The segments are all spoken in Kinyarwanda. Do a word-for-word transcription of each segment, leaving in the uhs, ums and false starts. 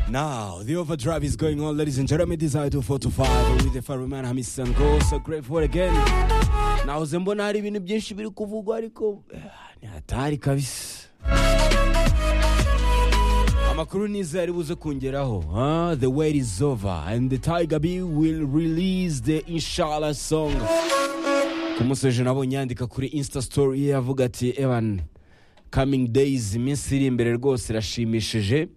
Now, the overdrive is going on, ladies and gentlemen. This is two four two five with the fireman Hamis Sango. So grateful again. Now, Zembona hari ibintu byinshi biri kuvugwa ariko ni hatari kabisa. Amakuru niza ari buze kongeraho. Huh? The wait is over and the Tiger B will release the Inshallah song. Kumuseje nabonye yandika kuri Insta story yavuga ati Evan coming days iminsi iri imbere rwose irashimishije.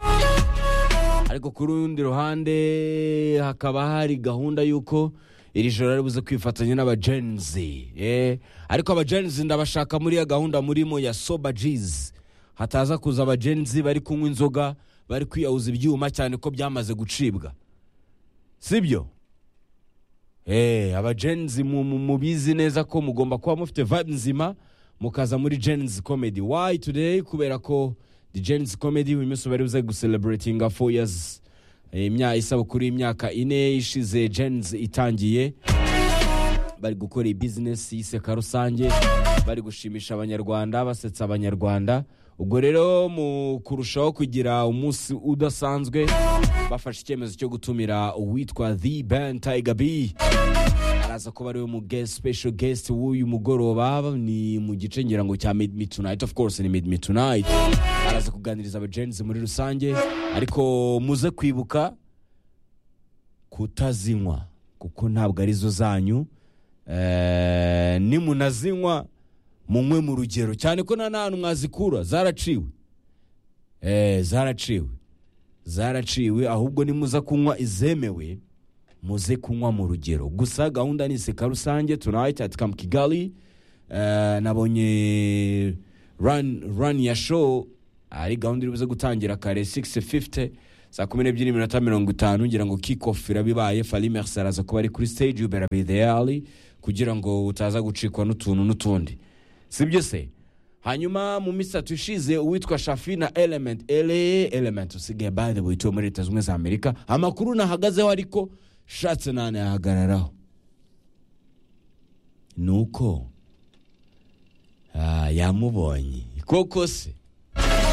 Ariko ku rundi ruhande hakaba hari gahunda yuko iri joro ari buze kwifatanya n'abagenzi eh ariko abagenzi ndabashaka muri ya gahunda murimo ya Sober G's hataza kuza abagenzi bari kunywa inzoga bari kwiyauza ibyuma cyane ko byamaze gucibwa sibyo eh abagenzi mubizi neza ko mugomba kuba mufite vibe nzima mukaza muri Gens Comedy. Why today? Kubera ko the Gens Comedy we must bari buze celebrating four years imya isabukuru imyaka ine ishize Gens itangiye bari gukora business y'iseka rusange bari gushimisha abanyarwanda basetsa abanyarwanda. Ubwo rero mu kurushaho kugira umunsi udasanzwe bafashe icyemezo cyo gutumira uwitwa The Band Tiger B araza kuba ari mu guest special guest w'uyu mugoroba ni mu gice ngira ngo cya Mid Me Tonight. Of course ni Mid Me Tonight araza kuganiriza abagenzi muri rusange ariko muze kwibuka kutazinywa kuko ntabwo arizo zanyu eh ni munazinywa munywe mu rugero cyane ko nta hantu mwazikura zaraciwe eh zaraciwe zaraciwe ahubwo ni muza kunywa izemewe muze kunywa mu rugero. Gusa gahunda ni seka rusange tonight at Camp Kigali. Uh, nabonye run run ya show ari gahunda iri buze gutangira kare six fifty saa kumi n'ebyiri n'iminota mirongo itanu ngira ngo kick off irabibaye. Fally Mercer araza kuba ari kuri stage, you better be there early kugira ngo utaza gucikwa n'utuntu n'utundi sibyo se. Hanyuma mu misa tushize uwitwa Shafina Element ele Element usigaye by the way to muri Leta Zunze za Amerika. Amakuru nahagazeho ariko shatse nane ahagararaho nuko ah yamubonye koko se